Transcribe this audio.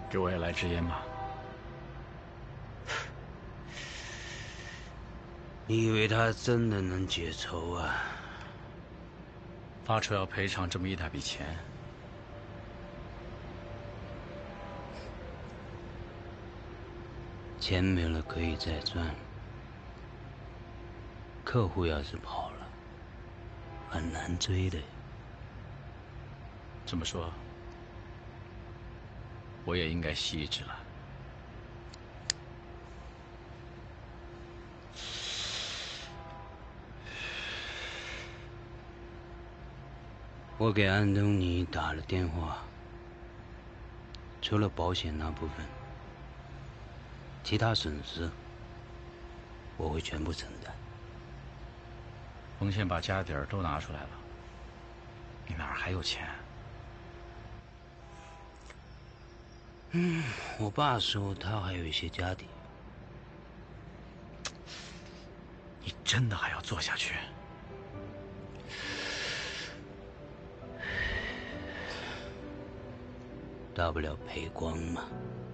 给我也来支烟吧。 你以为他真的能解愁啊？ 发车要赔偿这么一大笔钱， 钱没了可以再赚，客户要是跑了，很难追的。 这么说，我也应该吸一支了。 我给安东尼打了电话，除了保险那部分，其他损失我会全部承担。 冯宪把家底儿都拿出来了，你哪儿还有钱？ 我爸说他还有一些家底。 你真的还要做下去？ 大不了赔光嘛。